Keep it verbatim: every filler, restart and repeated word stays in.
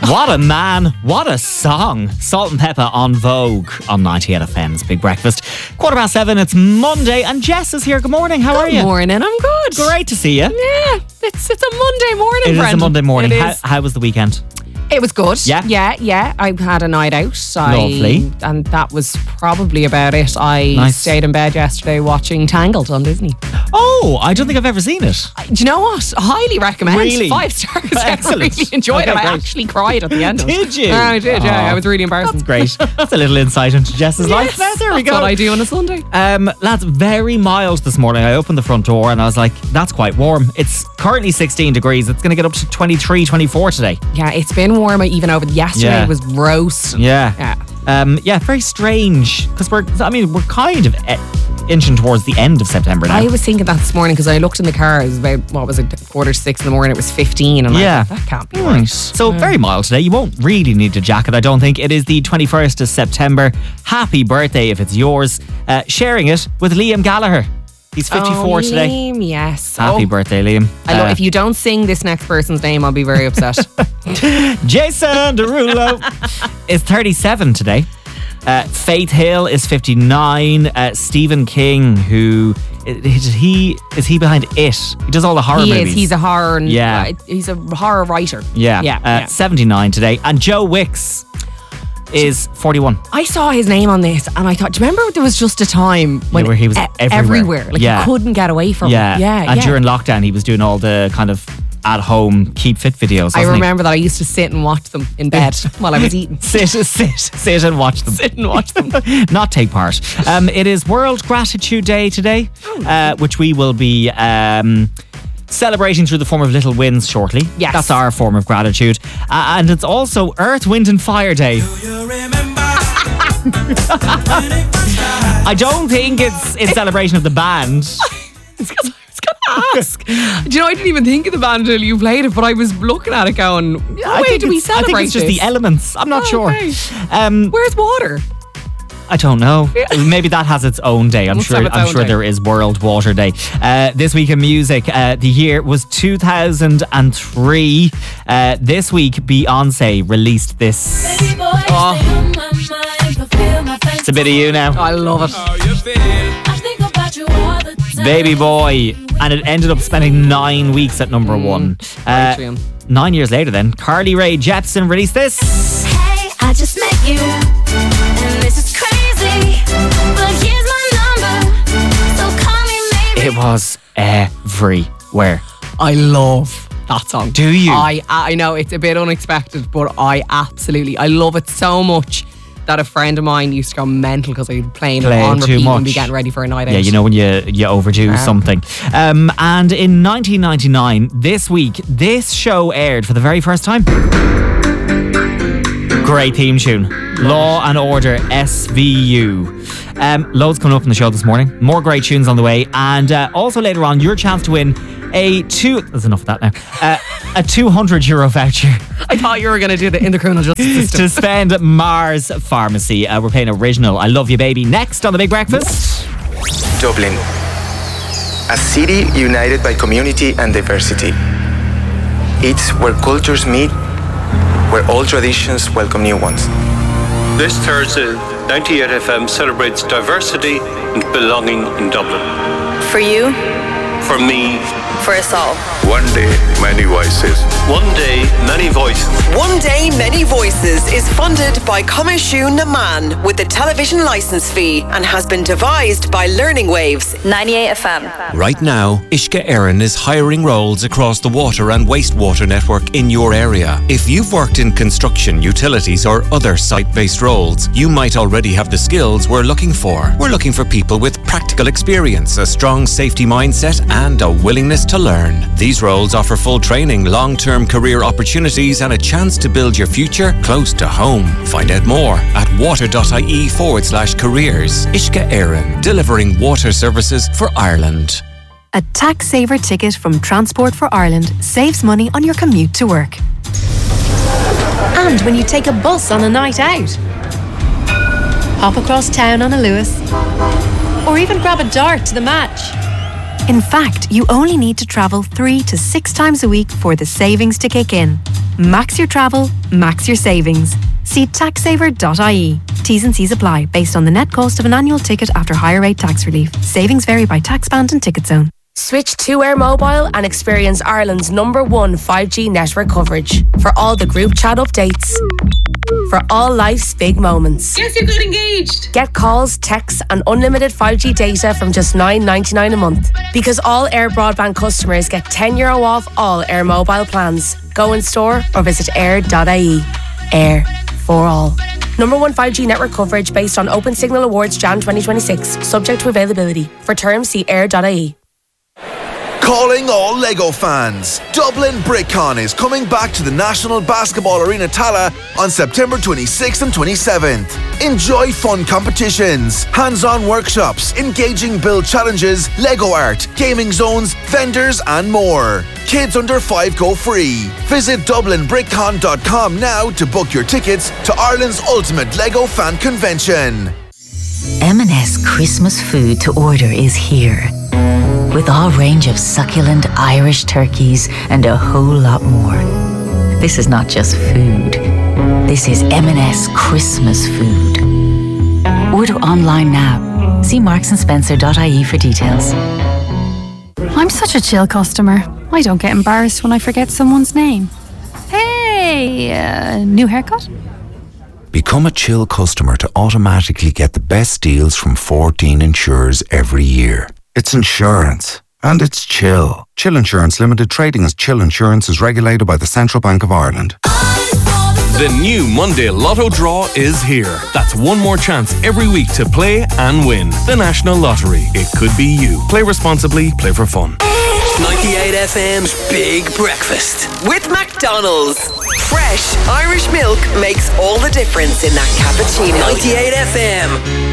What a man, what a song. Salt and Pepper on Vogue on ninety-eight F M's Big Breakfast. Quarter past seven, it's Monday, and Jess is here. Good morning, how are you? Good morning, I'm good. Great to see you. Yeah, it's it's a Monday morning, It friend. is a Monday morning. It How, is. how was the weekend? It was good. Yeah? Yeah, yeah. I had a night out. I, Lovely. And that was probably about it. I Nice. stayed in bed yesterday watching Tangled on Disney. Oh, I don't think I've ever seen it. I- Do you know what? I highly recommend. Really? Five stars. Excellent. I really enjoyed Okay, it. I great. actually cried at the end of it. Did you? Yeah, I did, yeah. Aw. I was really embarrassed. That's great. That's a little insight into Jess's life. Now, there we That's go. what I do on a Sunday. Um, lads, very mild this morning. I opened the front door and I was like, that's quite warm. It's currently sixteen degrees. It's going to get up to twenty-three, twenty-four today. Yeah, it's been warmer even over yesterday. Yeah. It was roasting. Yeah. Yeah. Um, yeah, very strange. Because we're, I mean, we're kind of eh, inching towards the end of September now. I was thinking that this morning because I looked in the car. It was about, what was it, quarter to six in the morning. It was fifteen. And Yeah. I thought, that can't be Hmm. right. So very mild today. You won't really need a jacket, I don't think. It is the twenty-first of September. Happy birthday if it's yours. Uh, sharing it with Liam Gallagher. He's fifty-four oh, today. Liam, yes. Happy oh, birthday, Liam. I know Uh, if you don't sing this next person's name, I'll be very upset. Jason Derulo is thirty-seven today. Uh, Faith Hill is fifty-nine. Uh, Stephen King, who is he? Is he behind It? He does all the horror he movies. is. He's a horror. Yeah. uh, he's a horror writer. yeah, Yeah. uh, yeah. seventy-nine today. And Joe Wicks is forty-one. I saw his name on this and I thought, do you remember there was just a time when where he was e- everywhere. Like Yeah. you couldn't get away from Yeah, it. Yeah. And yeah. during lockdown, he was doing all the kind of at-home keep fit videos. I wasn't he? remember that I used to sit and watch them in bed while I was eating. Sit, sit, sit and watch them. Sit and watch them. Not take part. Um, it is World Gratitude Day today, Oh. uh, which we will be um, celebrating through the form of little wins shortly. Yes. That's our form of gratitude. Uh, and it's also Earth, Wind and Fire Day. I don't think it's in celebration of the band. It's because I was going to ask. Do you know, I didn't even think of the band until you played it, but I was looking at it going, what I way think do we it's- I celebrate think it's just this? the elements. I'm not Oh, sure. okay. Um, Where's water? I don't know. Maybe that has its own day. I'm Must sure. have its I'm own sure day. there is World Water Day. Uh, this week in music, uh, the year was two thousand three. Uh, this week, Beyonce released this. Oh, It's a bit of you now, I love it. Baby Boy, and it ended up spending nine weeks at number one. Uh, tune. nine years later, then Carly Rae Jepsen released this. Hey, I just met you, and this is crazy, but here's my number, so call me maybe. It was everywhere. I love that song. Do you? I I know it's a bit unexpected, but I absolutely I love it so much that a friend of mine used to go mental because I'd playing it Play on too repeat and much. be getting ready for a night out. Yeah, you know when you you overdo something. Um, and in nineteen ninety-nine, this week, this show aired for the very first time. Great theme tune. Law and Order S V U. Um, loads coming up in the show this morning. More great tunes on the way. And uh, also later on, your chance to win a two... There's enough of that now. Uh, a two hundred euro voucher I thought you were going to do the in the criminal justice system. to spend at Mars Pharmacy. Uh, we're playing original I Love You Baby next on The Big Breakfast. Dublin, a city united by community and diversity. It's where cultures meet, where old traditions welcome new ones. This Thursday, ninety-eight F M celebrates diversity and belonging in Dublin. For you, For me, for us all. One day, many voices. one day, many voices. One Day Many Voices is funded by Comishú na Man with the television licence fee and has been devised by Learning Waves. ninety-eight F M. Right now, Ishka Erin is hiring roles across the water and wastewater network in your area. If you've worked in construction, utilities or other site-based roles, you might already have the skills we're looking for. We're looking for people with practical experience, a strong safety mindset and a willingness to learn. These roles offer full training, long-term career opportunities and a chance to build your future close to home. Find out more at water.ie forward slash careers. Ishka Erin, delivering water services for Ireland. A tax saver ticket from Transport for Ireland saves money on your commute to work. And when you take a bus on a night out. Hop across town on a Lewis. Or even grab a dart to the match. In fact, you only need to travel three to six times a week for the savings to kick in. Max your travel, max your savings. See tax saver dot I E. T's and C's apply based on the net cost of an annual ticket after higher rate tax relief. Savings vary by tax band and ticket zone. Switch to Air Mobile and experience Ireland's number one five G network coverage for all the group chat updates. For all life's big moments. Guess you got engaged. Get calls, texts and unlimited five G data from just nine ninety-nine a month. Because all Air Broadband customers get ten euro off all Air Mobile plans. Go in store or visit air dot I E. Air for all. Number one five G network coverage based on Open Signal Awards January twenty twenty-six. Subject to availability. For terms, see air dot I E. Calling all Lego fans. Dublin BrickCon is coming back to the National Basketball Arena Tala on September twenty-sixth and twenty-seventh. Enjoy fun competitions, hands-on workshops, engaging build challenges, Lego art, gaming zones, vendors and more. Kids under five go free. Visit dublin brick con dot com now to book your tickets to Ireland's ultimate Lego fan convention. M and S Christmas food to order is here. With our range of succulent Irish turkeys and a whole lot more. This is not just food. This is M and S Christmas food. Order online now. See marks and spencer dot I E for details. I'm such a chill customer. I don't get embarrassed when I forget someone's name. Hey, uh, new haircut? Become a chill customer to automatically get the best deals from fourteen insurers every year. It's insurance. And it's Chill. Chill Insurance Limited, trading as Chill Insurance, is regulated by the Central Bank of Ireland. The new Monday Lotto draw is here. That's one more chance every week to play and win. The National Lottery. It could be you. Play responsibly, play for fun. ninety-eight F M's Big Breakfast with McDonald's. Fresh Irish milk makes all the difference in that cappuccino. ninety-eight F M.